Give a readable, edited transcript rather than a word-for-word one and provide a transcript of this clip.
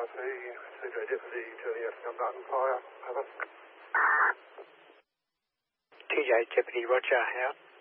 RC, CJ Deputy, Julia from Mountain Fire, over. TJ Deputy, roger, out.